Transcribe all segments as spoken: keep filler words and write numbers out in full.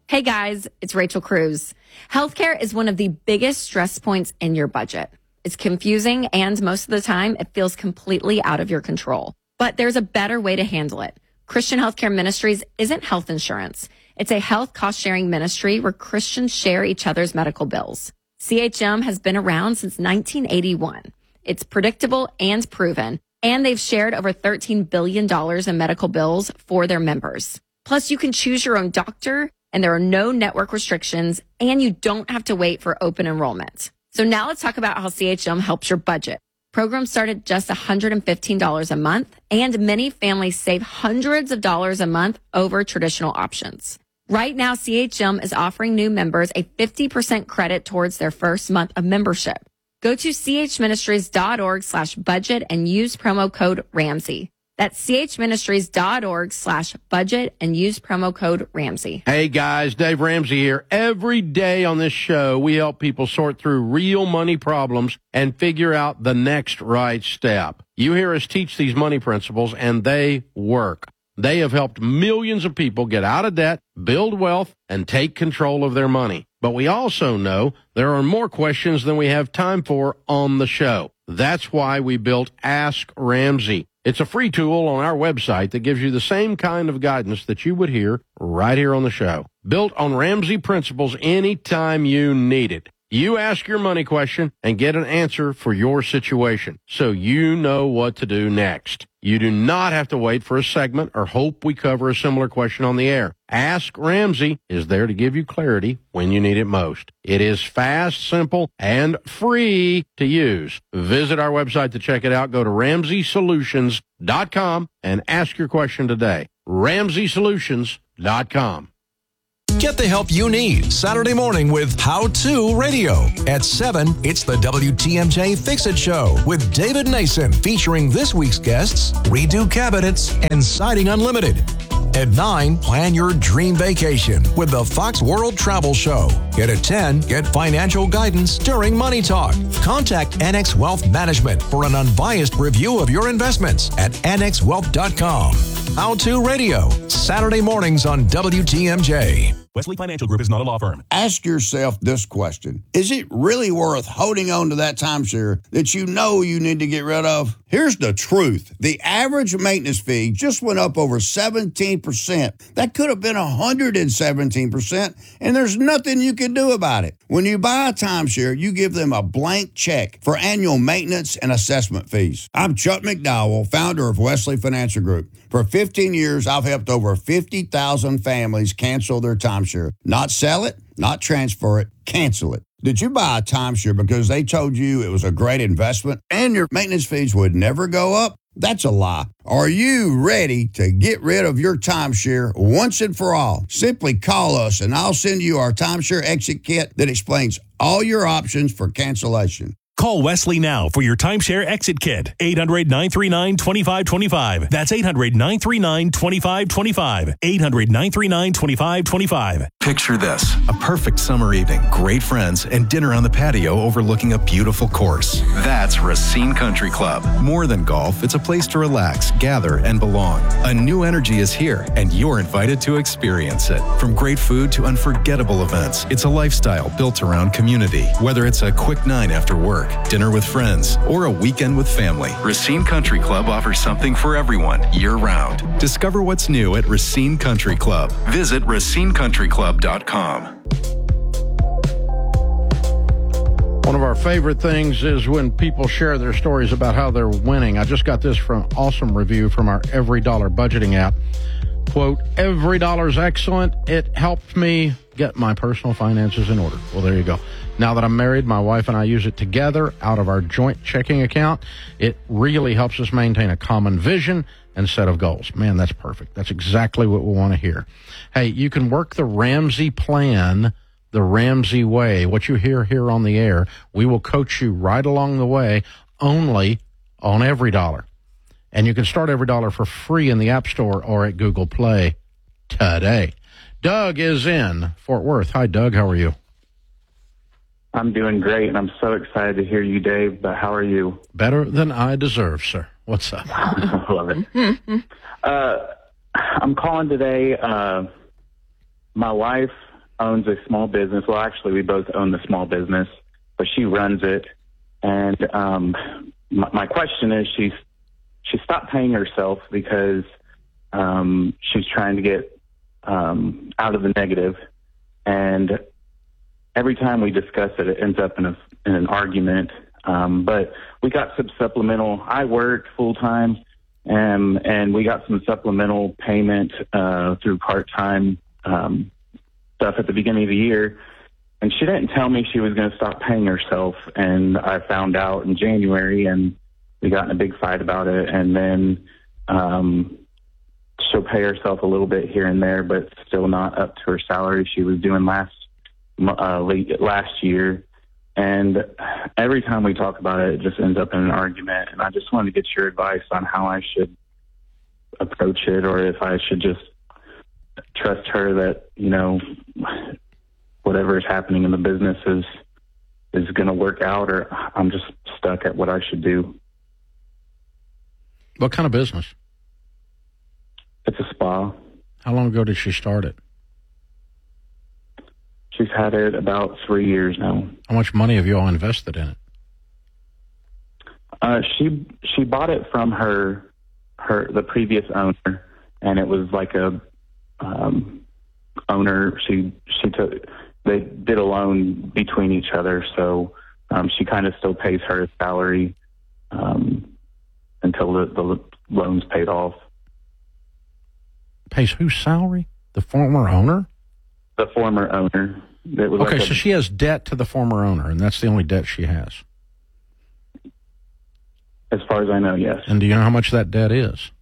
Hey guys, it's Rachel Cruz. Healthcare is one of the biggest stress points in your budget. It's confusing and most of the time it feels completely out of your control. But there's a better way to handle it. Christian Healthcare Ministries isn't health insurance. It's a health cost-sharing ministry where Christians share each other's medical bills. C H M has been around since nineteen eighty-one. It's predictable and proven, and they've shared over thirteen billion dollars in medical bills for their members. Plus, you can choose your own doctor, and there are no network restrictions, and you don't have to wait for open enrollment. So now let's talk about how C H M helps your budget. Programs start at just one hundred fifteen dollars a month, and many families save hundreds of dollars a month over traditional options. Right now, C H M is offering new members a fifty percent credit towards their first month of membership. Go to chministries.org slash budget and use promo code Ramsey. That's chministries.org slash budget and use promo code Ramsey. Hey guys, Dave Ramsey here. Every day on this show, we help people sort through real money problems and figure out the next right step. You hear us teach these money principles and they work. They have helped millions of people get out of debt, build wealth, and take control of their money. But we also know there are more questions than we have time for on the show. That's why we built Ask Ramsey. It's a free tool on our website that gives you the same kind of guidance that you would hear right here on the show. Built on Ramsey principles anytime you need it. You ask your money question and get an answer for your situation, so you know what to do next. You do not have to wait for a segment or hope we cover a similar question on the air. Ask Ramsey is there to give you clarity when you need it most. It is fast, simple, and free to use. Visit our website to check it out. Go to ramsey solutions dot com and ask your question today. ramsey solutions dot com. Get the help you need Saturday morning with How To Radio. At seven, it's the W T M J Fix-It Show with David Nason, featuring this week's guests, Redo Cabinets and Siding Unlimited. At nine, plan your dream vacation with the Fox World Travel Show. Yet at ten, get financial guidance during Money Talk. Contact Annex Wealth Management for an unbiased review of your investments at annex wealth dot com. How To Radio, Saturday mornings on W T M J. Wesley Financial Group is not a law firm. Ask yourself this question. Is it really worth holding on to that timeshare that you know you need to get rid of? Here's the truth. The average maintenance fee just went up over seventeen percent. That could have been one hundred seventeen percent, and there's nothing you can do about it. When you buy a timeshare, you give them a blank check for annual maintenance and assessment fees. I'm Chuck McDowell, founder of Wesley Financial Group. For fifteen years, I've helped over fifty thousand families cancel their timeshare. Not sell it, not transfer it, cancel it. Did you buy a timeshare because they told you it was a great investment and your maintenance fees would never go up? That's a lie. Are you ready to get rid of your timeshare once and for all? Simply call us and I'll send you our timeshare exit kit that explains all your options for cancellation. Call Wesley now for your timeshare exit kit. eight hundred, nine three nine, two five two five. That's eight hundred, nine three nine, two five two five. eight hundred, nine three nine, two five two five. Picture this. A perfect summer evening, great friends, and dinner on the patio overlooking a beautiful course. That's Racine Country Club. More than golf, it's a place to relax, gather, and belong. A new energy is here, and you're invited to experience it. From great food to unforgettable events, it's a lifestyle built around community. Whether it's a quick nine after work, dinner with friends, or a weekend with family, Racine Country Club offers something for everyone year-round. Discover what's new at Racine Country Club. Visit racine country club dot com. One of our favorite things is when people share their stories about how they're winning. I just got this from awesome review from our Every Dollar budgeting app. Quote, every dollar's excellent. It helped me get my personal finances in order. Well, there you go. Now that I'm married, my wife and I use it together out of our joint checking account. It really helps us maintain a common vision and set of goals. Man, that's perfect. That's exactly what we want to hear. Hey, you can work the Ramsey plan the Ramsey way. What you hear here on the air, we will coach you right along the way, only on Every Dollar. And you can start Every Dollar for free in the App Store or at Google Play today. Doug is in Fort Worth. Hi, Doug. How are you? I'm doing great, and I'm so excited to hear you, Dave. But how are you? Better than I deserve, sir. What's up? I love it. uh, I'm calling today. Uh, my wife owns a small business. Well, actually, we both own the small business, but she runs it. And um, my, my question is, she's she stopped paying herself because um, she's trying to get um, out of the negative. And every time we discuss it, it ends up in, a, in an argument. Um, but we got some supplemental. I work full time, and and we got some supplemental payment uh, through part time um, stuff at the beginning of the year. And she didn't tell me she was going to stop paying herself. And I found out in January, and we got in a big fight about it. And then um, she'll pay herself a little bit here and there, but still not up to her salary she was doing last uh, late last year. And every time we talk about it, it just ends up in an argument. And I just wanted to get your advice on how I should approach it, or if I should just trust her that, you know, whatever is happening in the business is is going to work out, or I'm just stuck at what I should do. What kind of business? It's a spa. How long ago did she start it? She's had it about three years now. How much money have you all invested in it? Uh, she she bought it from her her the previous owner, and it was like a um, owner. She she took they did a loan between each other, so um, she kind of still pays her salary um, until the, the loan's paid off. Pays whose salary? The former owner? The former owner. It was okay, like a, so she has debt to the former owner, and that's the only debt she has. As far as I know, yes. And do you know how much that debt is?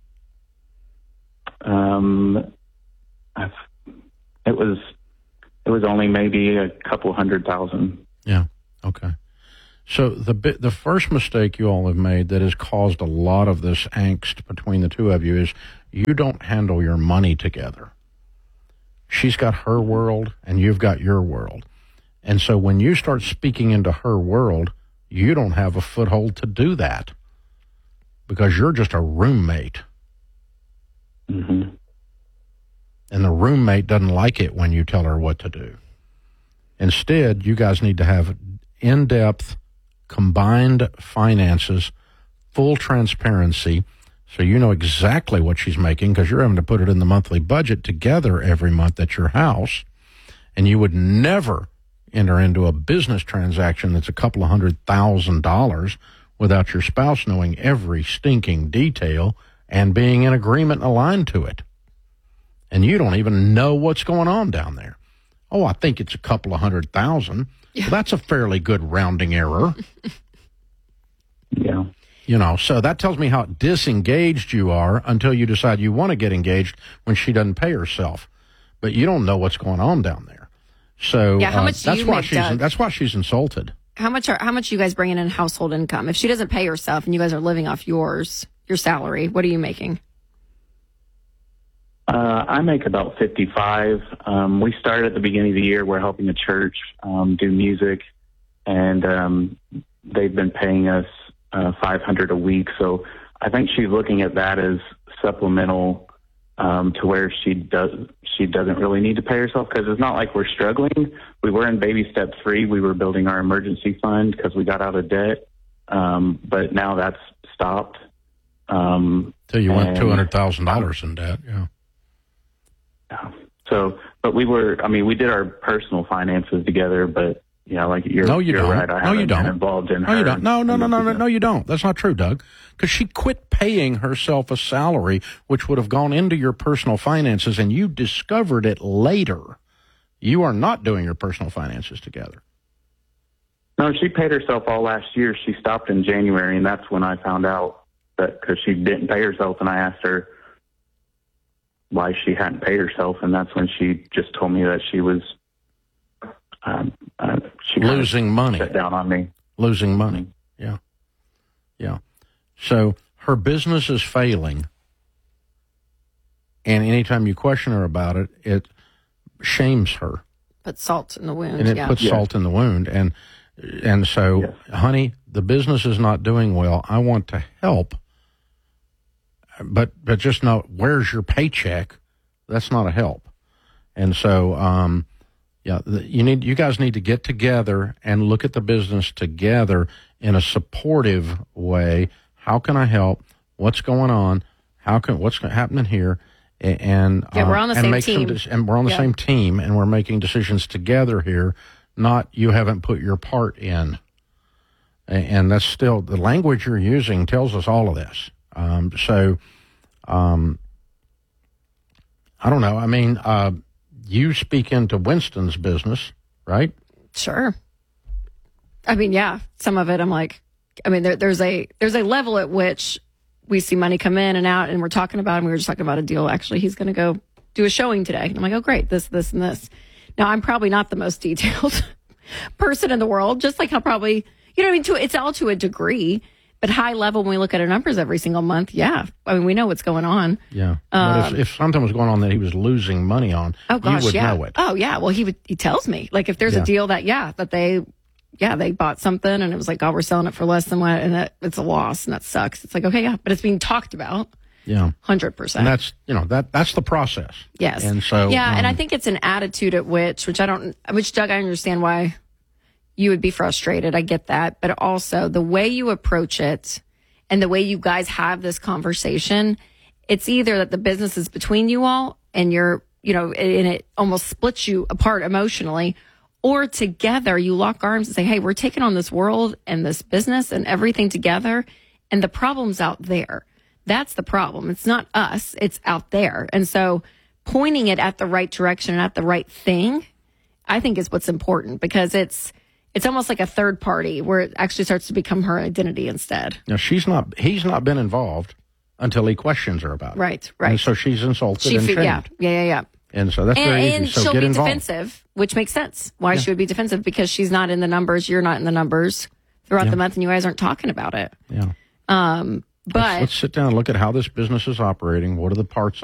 Um, I've, it was it was only maybe a couple hundred thousand. Yeah. Okay. So the the first mistake you all have made that has caused a lot of this angst between the two of you is you don't handle your money together. She's got her world and you've got your world. And so when you start speaking into her world, you don't have a foothold to do that because you're just a roommate. Mm-hmm. And the roommate doesn't like it when you tell her what to do. Instead, you guys need to have in-depth, combined finances, full transparency, so you know exactly what she's making because you're having to put it in the monthly budget together every month at your house. And you would never enter into a business transaction that's a couple of hundred thousand dollars without your spouse knowing every stinking detail and being in agreement and aligned to it. And you don't even know what's going on down there. Oh, I think it's a couple of hundred thousand. Yeah. Well, that's a fairly good rounding error. Yeah. You know, so that tells me how disengaged you are until you decide you want to get engaged when she doesn't pay herself. But you don't know what's going on down there. So yeah, how uh, much do that's you why make, she's Doug? that's why she's insulted. How much are how much are you guys bringing in household income? If she doesn't pay herself and you guys are living off yours, your salary, what are you making? Uh, I make about fifty-five. Um, we started at the beginning of the year. We're helping the church um, do music, and um, they've been paying us uh, five hundred a week. So I think she's looking at that as supplemental um, to where she does she doesn't really need to pay herself because it's not like we're struggling. We were in baby step three. We were building our emergency fund because we got out of debt, um, but now that's stopped. Um, Till you went two hundred thousand dollars in debt. Yeah. Yeah. So, but we were, I mean, we did our personal finances together, but, you know, like you're, no, you you're don't. right. I no, you haven't don't. been involved in no, her. you don't. No, no, no, no, no, no, you don't. That's not true, Doug. Because she quit paying herself a salary, which would have gone into your personal finances, and you discovered it later. You are not doing your personal finances together. No, she paid herself all last year. She stopped in January, and that's when I found out that because she didn't pay herself, and I asked her why she hadn't paid herself, and that's when she just told me that she was um, uh, she losing money. Shut down on me. Losing money. Yeah. Yeah. So her business is failing, and anytime you question her about it, it shames her. Put salt in the wound. And it yeah. puts yes. salt in the wound. And and so, yes. honey, the business is not doing well. I want to help. But but just know, where's your paycheck? That's not a help. And so um, Yeah, the- you need you guys need to get together and look at the business together in a supportive way. How can I help? What's going on? How can what's happening here? A- And Yeah, we're on the and same make some team. de- and we're on the Yeah. same team, and we're making decisions together here. Not you haven't put your part in, A- and that's still the language you're using tells us all of this. Um, so, um, I don't know. I mean. Uh, You speak into Winston's business, right? Sure. I mean, yeah, some of it I'm like, I mean, there, there's a there's a level at which we see money come in and out, and we're talking about, and we were just talking about a deal. Actually, he's going to go do a showing today. And I'm like, oh, great, this, this, and this. Now, I'm probably not the most detailed person in the world, just like how probably, you know what I mean? To, it's all to a degree. But high level, when we look at our numbers every single month, yeah. I mean, we know what's going on. Yeah. but if, if something was going on that he was losing money on, Oh gosh, you would yeah. know it. Oh yeah. Well, he would. He tells me like if there's Yeah. a deal that yeah that they, yeah they bought something and it was like, oh, we're selling it for less than what, and that it's a loss and that sucks. It's like, okay, yeah, but it's being talked about. Yeah. Hundred percent. And that's you know that that's the process. Yes. And so yeah, and I um, think it's an attitude at which, which I don't, which Doug, I understand why you would be frustrated. I get that, but also the way you approach it and the way you guys have this conversation, it's either that the business is between you all and you're, you know, and it almost splits you apart emotionally, or together you lock arms and say, hey, we're taking on this world and this business and everything together, and the problem's out there. That's the problem. It's not us, it's out there. And so pointing it at the right direction and at the right thing, I think is what's important, because it's it's almost like a third party where it actually starts to become her identity instead. now she's not he's not been involved until he questions her about it. Right, right. And so she's insulted She and fe- shamed. yeah, yeah, yeah, yeah. And so that's And, very and easy. So she'll get be involved. defensive, which makes sense. Why she would be defensive, because she's not in the numbers, you're not in the numbers throughout Yeah. the month, and you guys aren't talking about it. Yeah. Um, but Let's, let's sit down and look at how this business is operating. What are the parts